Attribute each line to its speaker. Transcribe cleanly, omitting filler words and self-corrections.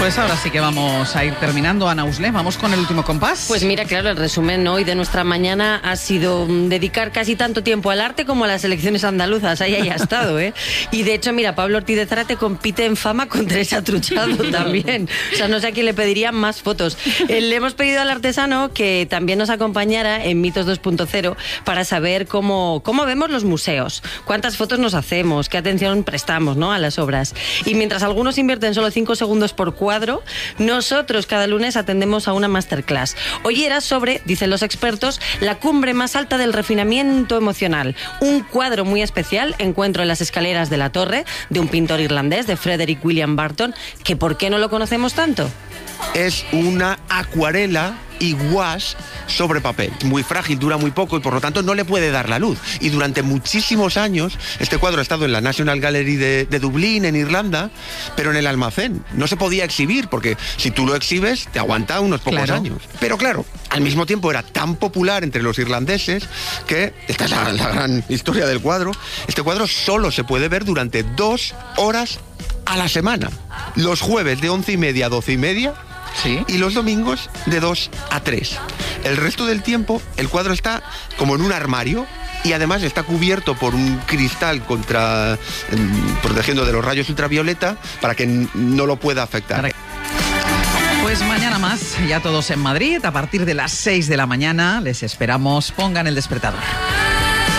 Speaker 1: Pues ahora sí que vamos a ir terminando, Ana Usle. Vamos con el último compás.
Speaker 2: Pues mira, claro, el resumen hoy de nuestra mañana ha sido dedicar casi tanto tiempo al arte como a las elecciones andaluzas. Ahí haya estado, ¿eh? Y de hecho, mira, Pablo Ortiz de Zárate compite en fama con Teresa Truchado también. O sea, no sé a quién le pediría más fotos. Le hemos pedido al artesano que también nos acompañara en Mitos 2.0 para saber cómo vemos los museos, cuántas fotos nos hacemos, qué atención prestamos, ¿no?, a las obras. Y mientras algunos invierten solo 5 segundos por cuadro, nosotros cada lunes atendemos a una masterclass. Hoy era sobre, dicen los expertos, la cumbre más alta del refinamiento emocional. Un cuadro muy especial, Encuentro en las escaleras de la torre, de un pintor irlandés, de Frederick William Barton, que ¿por qué no lo conocemos tanto?
Speaker 3: Es una acuarela y gouache sobre papel. Muy frágil, dura muy poco y por lo tanto no le puede dar la luz. Y durante muchísimos años este cuadro ha estado en la National Gallery de Dublín, en Irlanda, pero en el almacén. No se podía exhibir porque si tú lo exhibes te aguanta unos pocos años. Pero claro, al mismo tiempo era tan popular entre los irlandeses que, esta es la gran historia del cuadro, este cuadro solo se puede ver durante 2 horas a la semana. Los jueves de 11:30 a 12:30.
Speaker 1: ¿Sí?
Speaker 3: Y los domingos de 2 a 3. El resto del tiempo el cuadro está como en un armario y además está cubierto por un cristal protegiendo de los rayos ultravioleta para que no lo pueda afectar.
Speaker 1: Pues mañana más, ya todos en Madrid, a partir de las 6 de la mañana. Les esperamos, pongan el despertador.